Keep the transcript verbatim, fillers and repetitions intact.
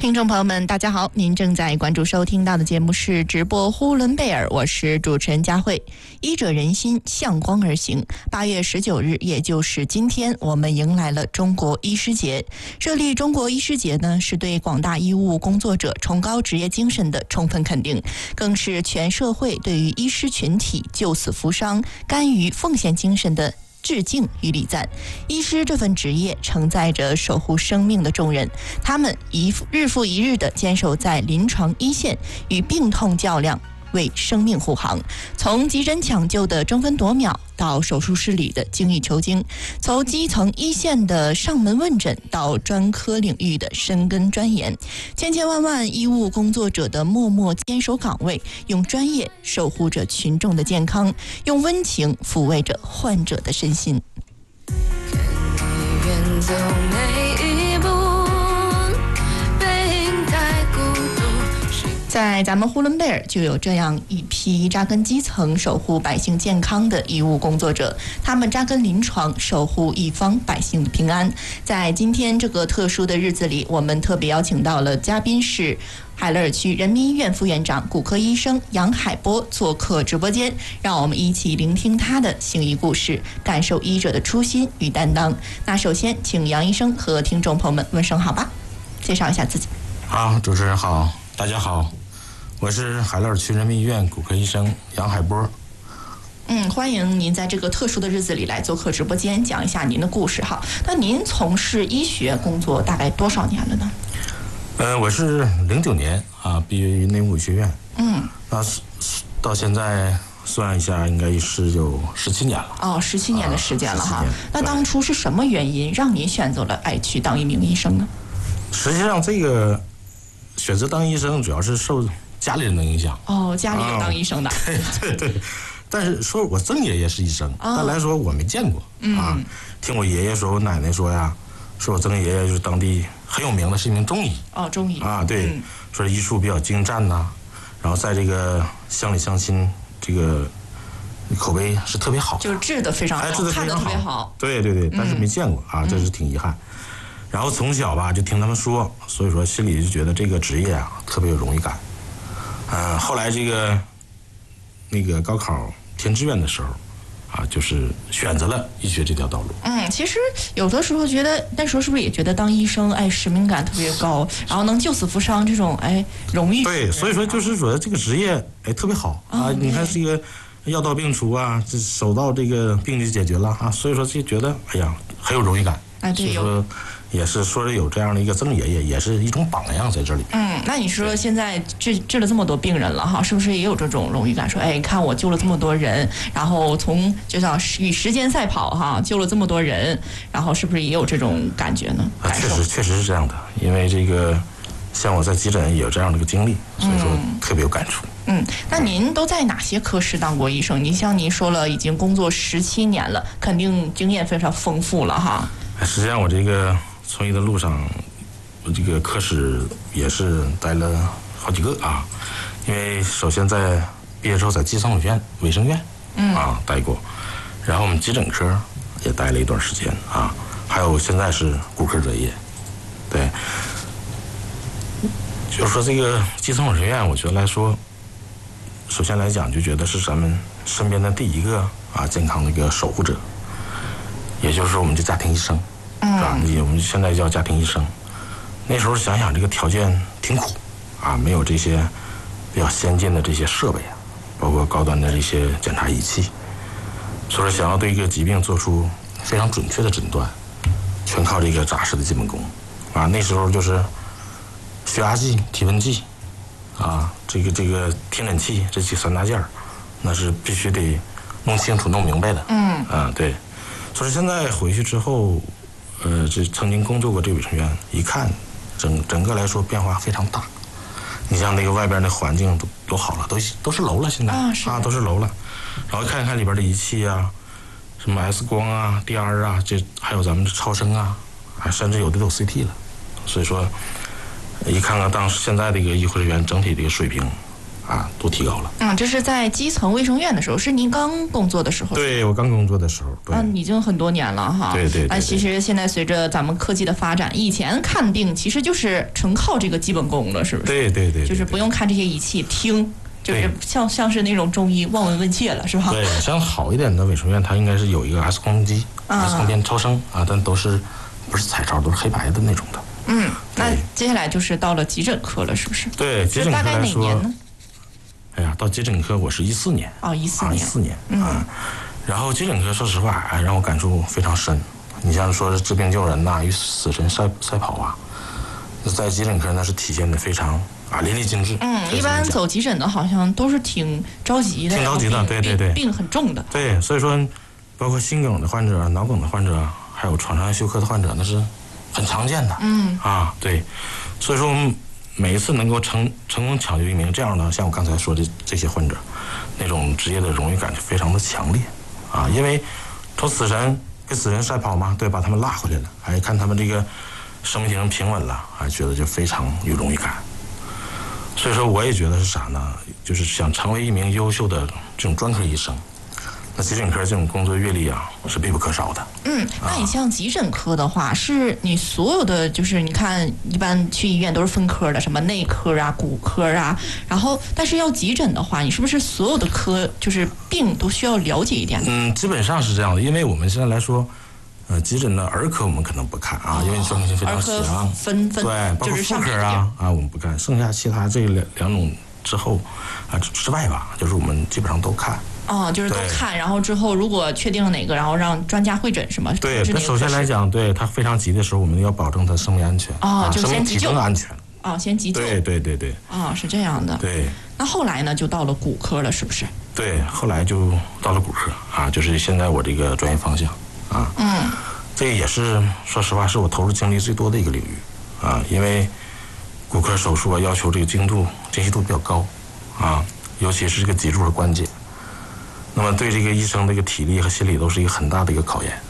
听众朋友们，大家好，您正在关注收听到的节目是直播呼伦贝尔，我是主持人佳慧。医者仁心，向光而行。八月十九日，也就是今天，我们迎来了中国医师节。设立中国医师节呢，是对广大医务工作者崇高职业精神的充分肯定，更是全社会对于医师群体救死扶伤、甘于奉献精神的致敬与礼赞。医师这份职业承载着守护生命的重任，他们一日复一日地坚守在临床一线，与病痛较量，为生命护航。从急诊抢救的争分夺秒，到手术室里的精益求精，从基层一线的上门问诊到专科领域的深耕钻研，千千万万医务工作者的默默坚守岗位，用专业守护着群众的健康，用温情抚慰着患者的身心。远走每一步，背影太孤独。在咱们呼伦贝尔就有这样一批扎根基层、守护百姓健康的医务工作者，他们扎根临床，守护一方百姓的平安。在今天这个特殊的日子里，我们特别邀请到了嘉宾是海勒尔区人民医院副院长、骨科医生杨海波做客直播间，让我们一起聆听他的行医故事，感受医者的初心与担当。那首先，请杨医生和听众朋友们问声好吧，介绍一下自己。 好，主持人好，大家好，我是海勒尔区人民医院骨科医生杨海波。 嗯，欢迎您在这个特殊的日子里来做客直播间，讲一下您的故事哈。那您从事医学工作大概多少年了呢？ 呃，我是零九年啊毕业于内务学院，嗯，那到现在算一下，应该是有十七年了。 哦，十七年的时间了哈。 啊、 那当初是什么原因让您选择了爱去当一名医生呢？ 实际上，这个选择当医生主要是受家里人的影响。 哦，家里有当医生的。 啊、对对对。但是说我曾爷爷是医生，哦、但来说我没见过、嗯、啊。听我爷爷说，我奶奶说呀，说我曾爷爷就是当地很有名的，是一名中医。 哦，中医啊，对，嗯、说医术比较精湛呐、啊，然后在这个乡里乡亲这个口碑是特别好， 就是治得非常好， 哎，治得非常好， 特别好。 对对对，但是没见过、嗯、啊，这是挺遗憾。然后从小吧就听他们说，所以说心里就觉得这个职业啊特别有荣誉感。嗯、呃，后来这个那个高考填志愿的时候啊，就是选择了医学这条道路。 嗯，其实有的时候觉得那时候是不是也觉得当医生哎使命感特别高，然后能救死扶伤这种哎荣誉。 对，所以说就是说这个职业哎特别好啊，你看这个药到病除啊，这手到这个病就解决了啊，所以说就觉得哎呀很有荣誉感。 哎，对， 有。也是说是有这样的一个曾爷爷，也是一种榜样在这里。 嗯，那你说现在治治了这么多病人了哈，是不是也有这种荣誉感？说哎，看我救了这么多人，然后从就像与时间赛跑哈，救了这么多人，然后是不是也有这种感觉呢？ 啊，确实确实是这样的，因为这个像我在急诊也有这样的一个经历，所以说特别有感触。 嗯，那您都在哪些科室当过医生？您像您说了，已经工作十七年了，肯定经验非常丰富了哈。 实际上我这个从医的路上，我这个科室也是待了好几个啊，因为首先在毕业之后在基层卫院、卫生院啊待过，然后我们急诊科也待了一段时间啊，还有现在是骨科专业，对，就是说这个基层卫生院，我觉得来说，首先来讲就觉得是咱们身边的第一个啊健康的一个守护者，也就是我们的家庭医生。是吧？我们现在叫家庭医生。那时候想想，这个条件挺苦啊，没有这些比较先进的这些设备啊，包括高端的这些检查仪器，所以说想要对一个疾病做出非常准确的诊断，全靠这个扎实的基本功啊。那时候就是血压计、体温计啊，这个这个听诊器这几三大件儿，那是必须得弄清楚、弄明白的。嗯啊，对。所以现在回去之后。呃，这曾经工作过这卫生院，一看，整整个来说变化非常大。你像那个外边的环境都都好了，都都是楼了，现在 啊, 啊都是楼了。然后看一看里边的仪器啊，什么 X 光啊、D R 啊，这还有咱们的超声啊，啊甚至有的都有 C T 了。所以说，一看看当时现在这个医护人员整体的一个水平， 啊都提高了。 嗯，这是在基层卫生院的时候，是您刚工作的时候？ 对，我刚工作的时候。对， 嗯，已经很多年了哈。 对对 对, 对。 那其实现在随着咱们科技的发展，以前看病其实就是纯靠这个基本功了，是不是？ 对对 对, 对。 就是不用看这些仪器，听，就是像像是那种中医望闻问切了，是吧？ 对，像好一点的卫生院，它应该是有一个 X 光机、 啊、 X 光片超声啊，但都是不是彩超，都是黑白的那种的。 嗯，那接下来就是到了急诊科了，是不是？ 对，急诊科来说， 大概哪年呢？ 哎呀，到急诊科我是一四年。 哦，一四年，一四年啊。然后急诊科说实话，哎，让我感触非常深。你像说治病救人呐、啊，与死神赛赛跑啊，在急诊科那是体现的非常啊淋漓尽致。 嗯，一般走急诊的好像都是挺着急的， 挺着急的，对对对， 病很重的。 对，所以说，包括心梗的患者、脑梗的患者，还有创伤休克的患者，那是很常见的。 嗯啊，对，所以说每一次能够成成功抢救一名这样的，像我刚才说的这些患者，那种职业的荣誉感是非常的强烈啊，因为从死神跟死神赛跑嘛，对，把他们拉回来了，还看他们这个生命体征平稳了，还觉得就非常有荣誉感。所以说，我也觉得是啥呢？就是想成为一名优秀的这种专科医生，那急诊科这种工作阅历啊是必不可少的。 嗯，那你像急诊科的话，啊、是你所有的就是你看，一般去医院都是分科的，什么内科啊、骨科啊，然后但是要急诊的话，你是不是所有的科就是病都需要了解一点？ 嗯，基本上是这样的，因为我们现在来说。呃，急诊的儿科我们可能不看啊，哦、因为专科性非常强。 分分对，包括妇科啊啊，我们不看，剩下其他这两两种之后啊之外吧，就是我们基本上都看。 哦，就是都看，然后之后如果确定了哪个，然后让专家会诊是吗？ 对，那首先来讲，对他非常急的时候，我们要保证他生命安全。 哦， 啊、 就先急救。 生命体征安全。 哦，先急救。 对对对对。 哦，是这样的。 对。 那后来呢，就到了骨科了，是不是？ 对，后来就到了骨科啊，就是现在我这个专业方向啊。 嗯。 这个也是，说实话，是我投入精力最多的一个领域，啊，因为骨科手术啊，要求这个精度、精细度比较高，啊，尤其是这个脊柱和关节，那么对这个医生这个体力和心理都是一个很大的一个考验。